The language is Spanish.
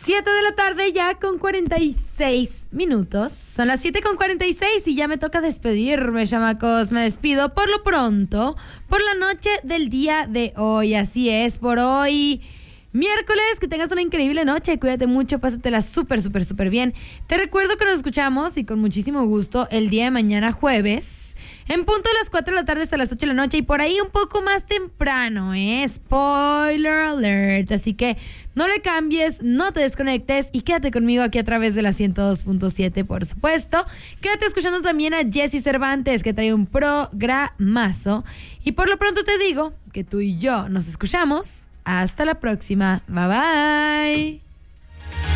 7 de la tarde ya con 46 minutos. Son las 7:46 y ya me toca despedirme, chamacos. Me despido por lo pronto, por la noche del día de hoy. Así es, por hoy, miércoles. Que tengas una increíble noche. Cuídate mucho, pásatela súper bien. Te recuerdo que nos escuchamos y con muchísimo gusto el día de mañana, jueves, en punto de las 4 de la tarde hasta las 8 de la noche y por ahí un poco más temprano, Spoiler alert. Así que no le cambies, no te desconectes y quédate conmigo aquí a través de la 102.7, por supuesto. Quédate escuchando también a Jessy Cervantes, que trae un programazo. Y por lo pronto te digo que tú y yo nos escuchamos. Hasta la próxima. Bye bye.